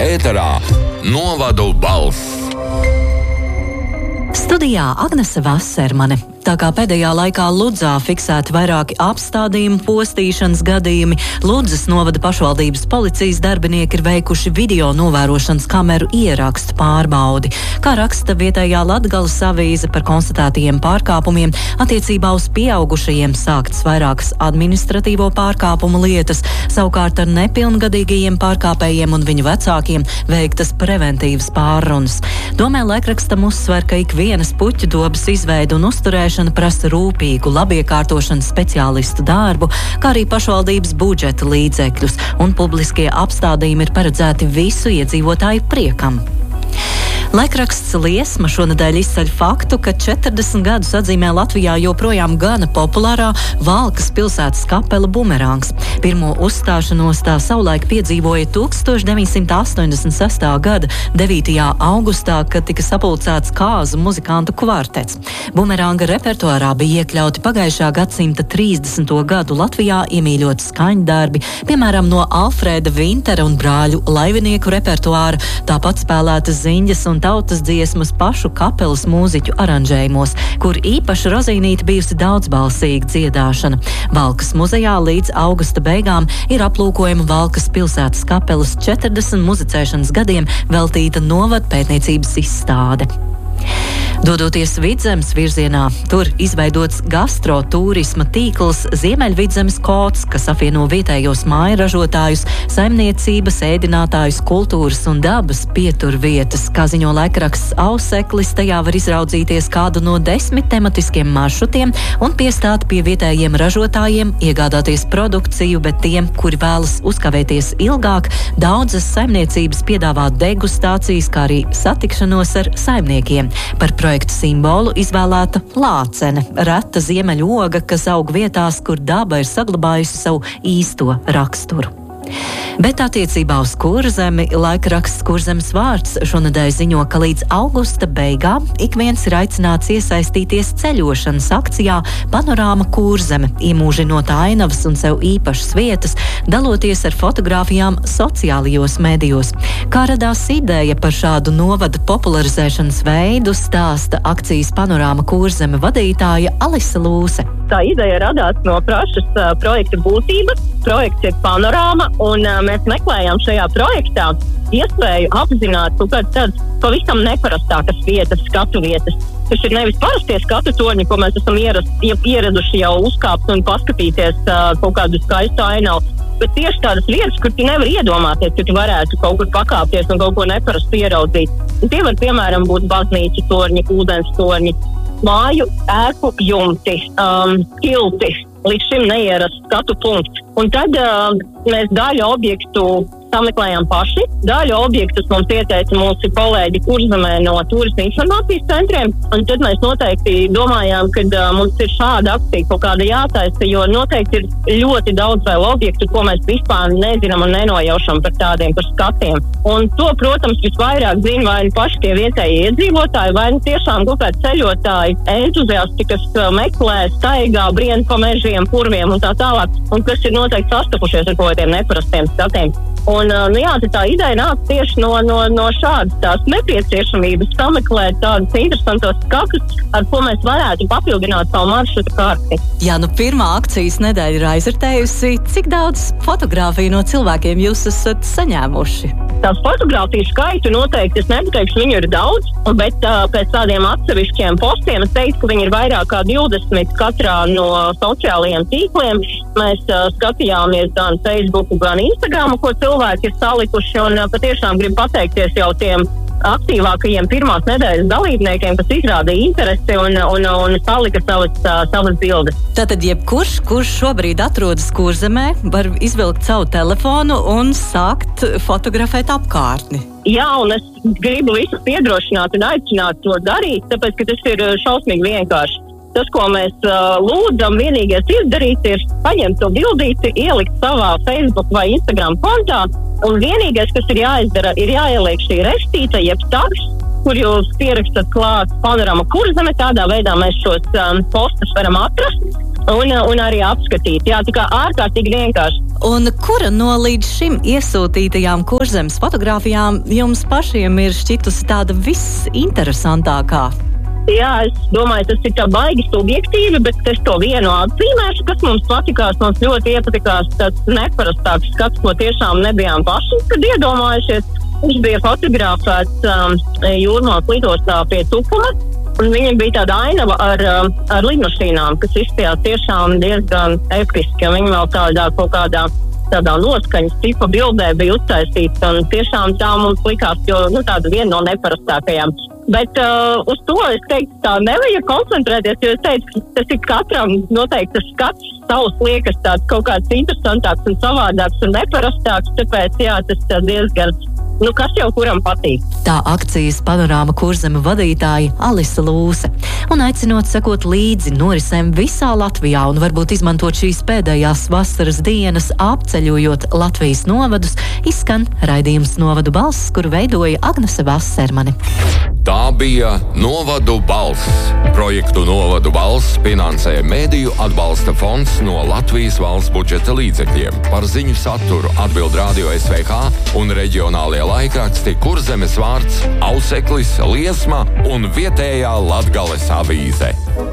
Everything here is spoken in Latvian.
ēterā Novadu balss. Studijā Agnese Vasermane. Tā kā pēdējā laikā Ludzā fiksēti vairāki apstādījumu postīšanas gadījumi, Ludzas novada pašvaldības policijas darbinieki ir veikuši video novērošanas kameru ierakstu pārbaudi. Kā raksta vietējā Latgales avīze, par konstatētajiem pārkāpumiem attiecībā uz pieaugušajiem sāktas vairākas administratīvo pārkāpumu lietas, savukārt ar nepilngadīgajiem pārkāpējiem un viņu vecākiem veiktas preventīvas pārrunas. Domē laikrakstam uzsver, ka ikvienas puķu dobas izveida un uzturēšana prasa rūpīgu labiekārtošanas speciālistu darbu, kā arī pašvaldības budžeta līdzekļus, un publiskie apstādījumi ir paredzēti visu iedzīvotāju priekam. Laikraksts Liesma šonedēļ izceļ faktu, ka 40 gadus atzīmē Latvijā joprojām gana populārā Valkas pilsētas kapela Bumerangs. Pirmo uzstāšanos tā savulaik piedzīvoja 1986. gada 9. augustā, kad tika sapulcēts kāzu muzikantu kvartets. Bumeranga repertuārā bija iekļauti pagājušā gadsimta 30. gadu Latvijā iemīļoti skaņdarbi, piemēram, no Alfrēda Vintera un brāļu Laivinieku repertuāra, tāpat spēlētas ziņas un tautas dziesmas pašu kapelas mūziķu aranžējumos, kur īpaši rozīnīta bijusi daudzbalsīga dziedāšana. Valkas muzejā līdz augusta beigām ir aplūkojama Valkas pilsētas kapelas 40 muzicēšanas gadiem veltīta novadpētniecības izstāde. Dodoties Vidzemes virzienā, tur izveidots gastroturisma tīkls Ziemeļvidzemes kods, kas apvieno vietējos māju ražotājus, saimniecības, ēdinātājus, kultūras un dabas pieturvietas. Kā ziņo laikraksts Auseklis, tajā var izraudzīties kādu no 10 tematiskiem maršrutiem un piestāt pie vietējiem ražotājiem, iegādāties produkciju, bet tiem, kuri vēlas uzkavēties ilgāk, daudzas saimniecības piedāvā degustācijas, kā arī satikšanos ar saimniekiem. Par projekta simbolu izvēlēta lācene, reta ziemeļu oga, kas aug vietās, kur daba ir saglabājusi savu īsto raksturu. Bet attiecībā uz Kurzemi laikraksts Kurzemes vārds šonedēļ ziņo, ka līdz augusta beigām ik viens ir aicināts iesaistīties ceļošanas akcijā Panorāma Kurzeme, iemūžinot ainavas un sev īpašas vietas, daloties ar fotogrāfijām sociālajos medijos. Kā radās ideja par šādu novada popularizēšanas veidu, stāsta akcijas Panorāma Kurzeme vadītāja Alise Lūse. Tā ideja radās no prašas projekta būtības. Projekts ir Panorāma, un mēs meklējām šajā projektā iespēju apzināt kaut kādas tādas pavisam neparastākas vietas, skatu vietas. Tas ir nevis parastie skatu torņi, ko mēs esam ieraduši jau uzkāpt un paskatīties kaut kādu skaistu ainavu, bet tieši tādas vietas, kur tu nevar iedomāties, ka tu varētu kaut kur pakāpties un kaut ko neparastu ieraudzīt. Un tie var, piemēram, būt baznīcu torņi, ūdens torņi, māju ēku jumti, tilti, līdz šim neierast skatu punkts. Un tad mēs daļu objektu sameklējām paši. Daļu objektus mums ieteica mūsu kolēģi Kurzemē no turisma informācijas centriem. Un tad mēs noteikti domājām, ka mums ir šāda akcija kaut kāda jātaisa, jo noteikti ir ļoti daudz vēl objektu, ko mēs vispār nezinām un nenojaušam par tādiem, par skatiem. Un to, protams, visvairāk zina vai nu paši tie vietējie iedzīvotāji, vai nu tiešām kaut kādi ceļotāji, entuziasti, kas meklē, staigā, brien pa mežiem, purviem un tā tālāk, un kas ir noteikti sastapušies ar kaut kādiem neparastiem skatiem. Un, tā ideja nāk tieši no šādas tās nepieciešamības sameklēt tādus interesantos skatus, ar ko mēs varētu papildināt savu maršrutu karti. Jā, pirmā akcijas nedēļa ir aizvērtējusi. Cik daudz fotogrāfiju no cilvēkiem jūs esat saņēmuši? Tās fotogrāfiju skaitu noteikti es nepateikšu, viņu ir daudz, bet pēc tādiem atsevišķiem postiem es teiktu, ka viņi ir vairāk kā 20 katrā no sociālajiem tīkliem. Mēs skatījāmies gan Facebooku, gan Instagramu, ko cilvēki ir salikuši, un patiešām gribu pateikties jau tiem aktīvākajiem pirmās nedēļas dalībniekiem, kas izrādīja interesi un salika savas bildes. Tātad jebkurš, kurš šobrīd atrodas Kurzemē, var izvilkt savu telefonu un sākt fotografēt apkārtni. Jā, un es gribu visus iedrošināt un aicināt to darīt, tāpēc, ka tas ir šausmīgi vienkārši. Tas, ko mēs lūdzam vienīgais izdarīt, ir paņemt to bildīti, ielikt savā Facebook vai Instagram kontā, un vienīgais, kas ir jāizdara, ir jāieliek šī restīte, jeb taks, kur jūs pierakstat klāt Panorāma Kurzeme. Tādā veidā mēs šos postus varam atrast. un arī apskatīt. Jā, tā kā ārkārtīgi vienkārši. Un kura no līdz šim iesūtītajām Kurzemes fotogrāfijām jums pašiem ir šķitusi tāda visinteresantākā? Jā, es domāju, tas ir tā baigi subjektīvi, bet es to vienu atzīmēšu, kas mums patikās. Mums ļoti iepatikās tāds neparastāks skats, ko tiešām nebijām paši, kad iedomājušies. Viņš bija fotografēts Jūrmālas lidostā pie Tukuma, un viņam bija tāda ainava ar lidmašīnām, kas izskatījās tiešām diezgan episki. Viņi vēl tādā noskaņas tipa bildē bija uztaisīta, un tiešām tā mums likās, tāda viena no neparastākajām. Bet uz to es teiktu, tā nevajag koncentrēties, jo es teicu, ka tas ir katram noteikti tas skats savs liekas tāds kaut kāds interesantāks un savādāks un neparastāks, tāpēc jā, tas diezgan, kas jau kuram patīk. Tā akcijas Panorāma Kurzeme vadītāja Alisa Lūse. Un aicinot sekot līdzi norisēm visā Latvijā un varbūt izmantot šīs pēdējās vasaras dienas apceļojot Latvijas novadus, izskan raidījums Novadu balss, kuru veidoja Agnese Vassermane. Tā bija Novadu balss. Projektu Novadu balss finansēja Mēdīju atbalsta fonds no Latvijas valsts budžeta līdzekļiem. Par ziņu saturu atbild Radio SVH un reģionālie laikraksti Kurzemes vārds, Auseklis, Liesma un vietējā Latgales avīze.